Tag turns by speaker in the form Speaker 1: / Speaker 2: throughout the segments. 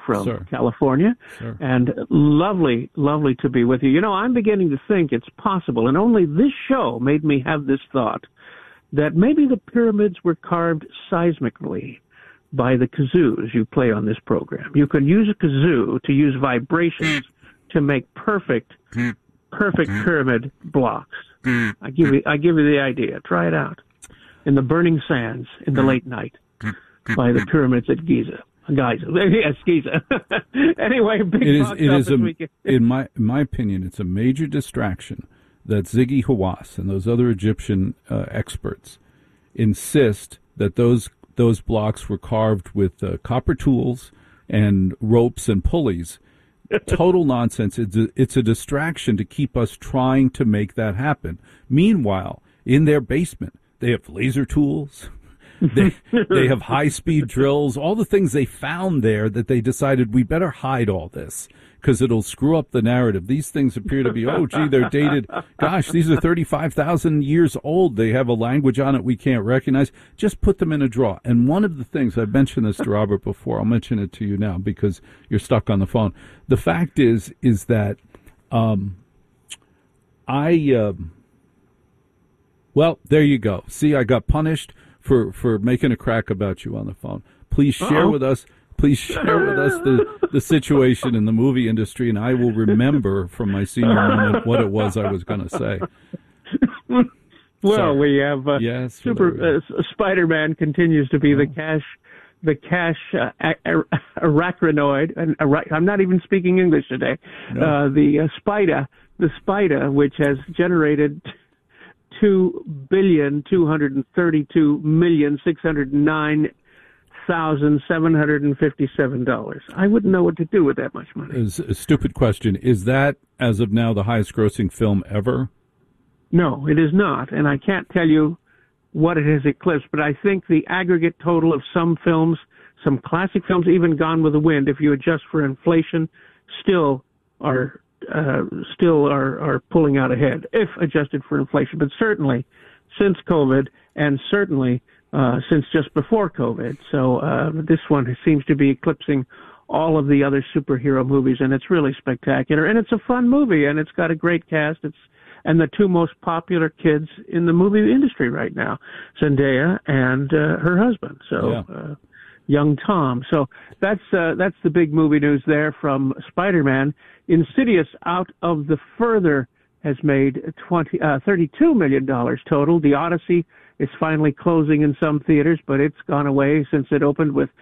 Speaker 1: from
Speaker 2: Sir.
Speaker 1: California,
Speaker 2: Sure.
Speaker 1: and lovely, lovely to be with you. You know, I'm beginning to think it's possible, and only this show made me have this thought, that maybe the pyramids were carved seismically by the kazoos you play on this program. You can use a kazoo to use vibrations to make perfect pyramid blocks. I give you the idea. Try it out. In the burning sands in the late night by the pyramids at Giza. Yes, Giza. Anyway, big box office weekend.
Speaker 2: In my opinion, it's a major distraction that Ziggy Hawass and those other Egyptian experts insist that those blocks were carved with copper tools and ropes and pulleys. Total nonsense. It's a distraction to keep us trying to make that happen. Meanwhile, in their basement, they have laser tools. They have high-speed drills, all the things they found there that they decided we better hide all this because it'll screw up the narrative. These things appear to be, oh, gee, they're dated. Gosh, these are 35,000 years old. They have a language on it we can't recognize. Just put them in a drawer. And one of the things, I've mentioned this to Robert before, I'll mention it to you now because you're stuck on the phone. The fact is that well, there you go. See, I got punished for making a crack about you on the phone. Please share with us. Please share with us the situation in the movie industry, and I will remember from my senior moment what it was I was going to say.
Speaker 1: Well,
Speaker 2: Sorry.
Speaker 1: we have
Speaker 2: yes,
Speaker 1: Spider-Man continues to be the cash arachnoid, and I'm not even speaking English today.
Speaker 2: No.
Speaker 1: The spider, which has generated $2,232,609,757. I wouldn't know what to do with that much money.
Speaker 2: It's a stupid question. Is that, as of now, the highest-grossing film ever?
Speaker 1: No, it is not, and I can't tell you what it has eclipsed, but I think the aggregate total of some films, some classic films, even Gone with the Wind, if you adjust for inflation, still are pulling out ahead, if adjusted for inflation. But certainly since COVID, and certainly since just before COVID. So this one seems to be eclipsing all of the other superhero movies, and it's really spectacular. And it's a fun movie, and it's got a great cast. And the two most popular kids in the movie industry right now, Zendaya and her husband. So young Tom. So that's the big movie news there from Spider-Man. Insidious, out of the further, has made $32 million total. The Odyssey is finally closing in some theaters, but it's gone away since it opened with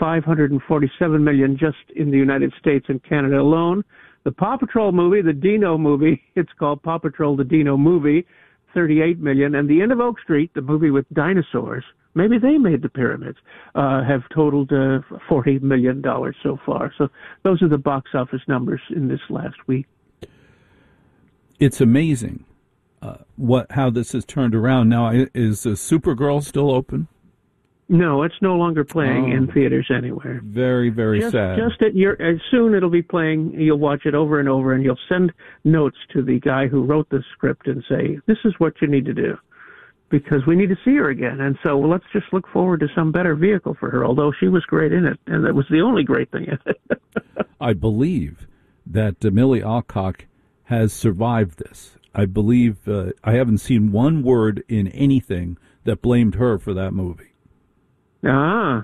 Speaker 1: $547 million just in the United States and Canada alone. The Paw Patrol movie, the Dino movie, it's called Paw Patrol the Dino movie, $38 million. And The End of Oak Street, the movie with dinosaurs, maybe they made the pyramids, have totaled $40 million so far. So those are the box office numbers in this last week.
Speaker 2: It's amazing how this has turned around. Now, is Supergirl still open?
Speaker 1: No, it's no longer playing in theaters anywhere.
Speaker 2: Very, very sad.
Speaker 1: Just soon it'll be playing. You'll watch it over and over, and you'll send notes to the guy who wrote the script and say, this is what you need to do, because we need to see her again. And so let's just look forward to some better vehicle for her, although she was great in it, and that was the only great thing in it.
Speaker 2: I believe that Millie Alcock has survived this. I believe I haven't seen one word in anything that blamed her for that movie.
Speaker 1: Well,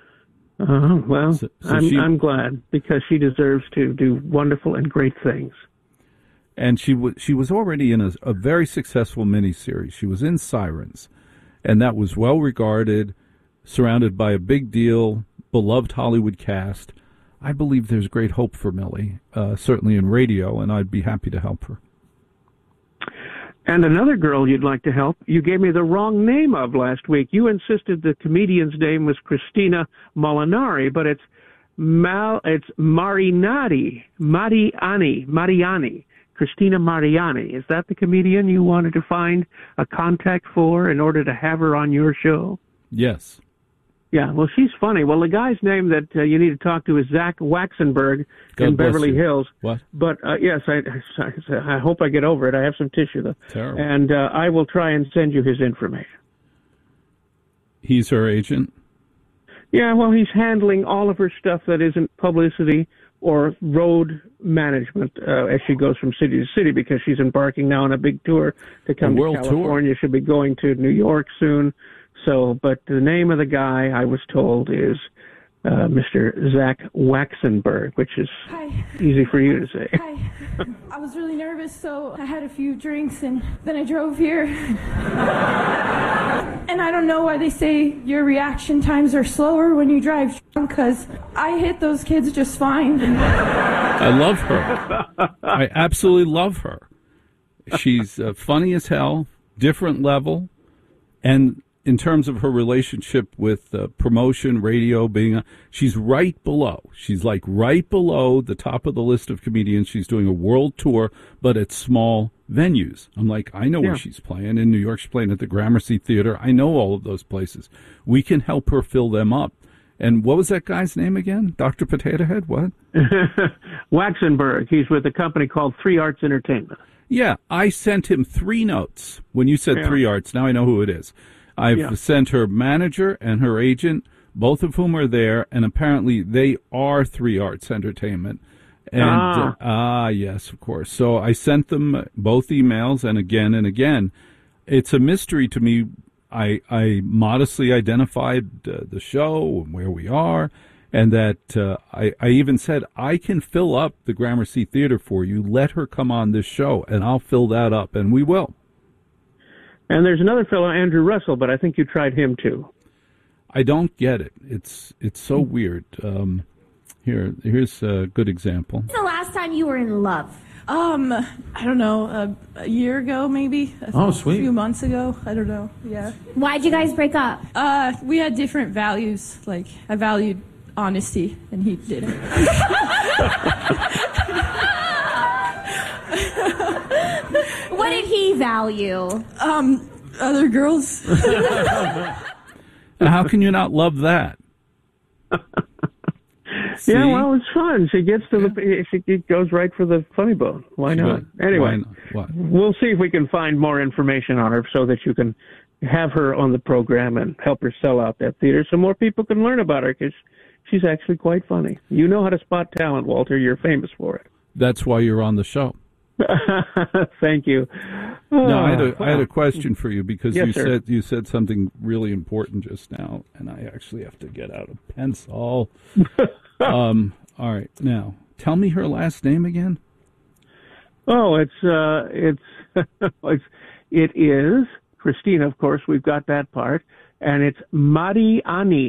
Speaker 1: I'm glad, because she deserves to do wonderful and great things.
Speaker 2: And she was already in a very successful miniseries. She was in Sirens, and that was well regarded, surrounded by a big deal, beloved Hollywood cast. I believe there's great hope for Millie, certainly in radio, and I'd be happy to help her.
Speaker 1: And another girl you'd like to help, you gave me the wrong name of last week. You insisted the comedian's name was Christina Molinari, but it's Mariani. Christina Mariani. Is that the comedian you wanted to find a contact for in order to have her on your show?
Speaker 2: Yes.
Speaker 1: Yeah, well, she's funny. Well, the guy's name that you need to talk to is Zach Waxenberg in Beverly Hills.
Speaker 2: What?
Speaker 1: But, yes, I hope I get over it. I have some tissue, though.
Speaker 2: Terrible.
Speaker 1: And I will try and send you his information.
Speaker 2: He's her agent?
Speaker 1: Yeah, well, he's handling all of her stuff that isn't publicity or road management as she goes from city to city, because she's embarking now on a big tour to come to California. Tour. She'll be going to New York soon. So, but the name of the guy, I was told, is Mr. Zach Waxenberg, which is easy for you to say.
Speaker 3: Hi. I was really nervous, so I had a few drinks, and then I drove here. And I don't know why they say your reaction times are slower when you drive drunk, because I hit those kids just fine.
Speaker 2: I love her. I absolutely love her. She's funny as hell, different level, and in terms of her relationship with promotion, radio, she's right below. She's like right below the top of the list of comedians. She's doing a world tour, but at small venues. I'm like, I know where she's playing. In New York, she's playing at the Gramercy Theater. I know all of those places. We can help her fill them up. And what was that guy's name again? Dr. Potato Head? What?
Speaker 1: Waxenberg. He's with a company called 3 Arts Entertainment.
Speaker 2: Yeah, I sent him 3 notes. When you said 3 Arts, now I know who it is. I've sent her manager and her agent, both of whom are there, and apparently they are 3 Arts Entertainment. And yes, of course. So I sent them both emails, and again. It's a mystery to me. I modestly identified the show and where we are, and that I even said, I can fill up the Gramercy Theater for you. Let her come on this show, and I'll fill that up, and we will.
Speaker 1: And there's another fellow, Andrew Russell, but I think you tried him too.
Speaker 2: I don't get it. It's so weird. Here's a good example.
Speaker 4: When's the last time you were in love?
Speaker 3: I don't know, a year ago maybe.
Speaker 5: Sweet.
Speaker 3: A few months ago. I don't know. Yeah.
Speaker 4: Why'd you guys break up?
Speaker 3: We had different values. Like, I valued honesty, and he didn't.
Speaker 4: What did he value?
Speaker 3: Other girls.
Speaker 2: And how can you not love that?
Speaker 1: Yeah, well, it's fun. She gets to she goes right for the funny bone. Why not? Anyway, we'll see if we can find more information on her so that you can have her on the program and help her sell out that theater so more people can learn about her, because she's actually quite funny. You know how to spot talent, Walter. You're famous for it.
Speaker 2: That's why you're on the show.
Speaker 1: Thank you.
Speaker 2: No, I had a question for you, because
Speaker 1: yes,
Speaker 2: you said something really important just now, and I actually have to get out a pencil. All right, now tell me her last name again.
Speaker 1: Oh, it is Christina. Of course, we've got that part, and it's Mariani,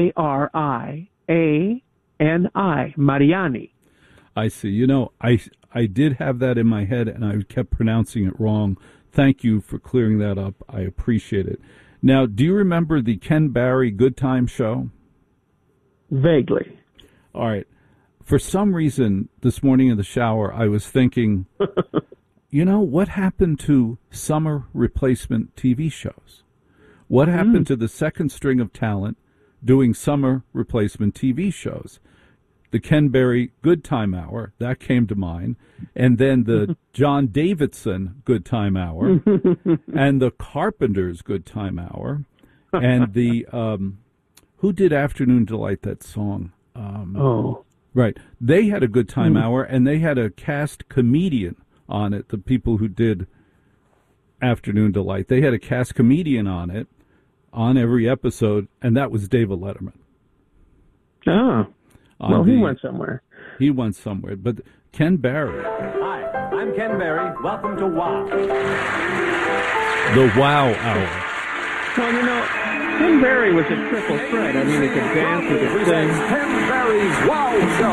Speaker 1: Mariani, Mariani.
Speaker 2: I see. You know, I did have that in my head, and I kept pronouncing it wrong. Thank you for clearing that up. I appreciate it. Now, do you remember the Ken Barry Good Time show?
Speaker 1: Vaguely.
Speaker 2: All right. For some reason, this morning in the shower, I was thinking, you know, what happened to summer replacement TV shows? What happened to the second string of talent doing summer replacement TV shows? The Ken Barry Good Time Hour, that came to mind, and then the John Davidson Good Time Hour, and the Carpenters Good Time Hour, and the, who did Afternoon Delight, that song? Right. They had a Good Time Hour, and they had a cast comedian on it, the people who did Afternoon Delight. They had a cast comedian on it, on every episode, and that was David Letterman.
Speaker 1: Oh. Well, he went somewhere.
Speaker 2: He went somewhere. But Ken Barry.
Speaker 5: Hi, I'm Ken Barry. Welcome to WOW.
Speaker 2: The WOW Hour.
Speaker 1: Well, you know, Ken Barry was a triple threat. I mean, he could dance, he could sing.
Speaker 5: Ken Barry's WOW Show.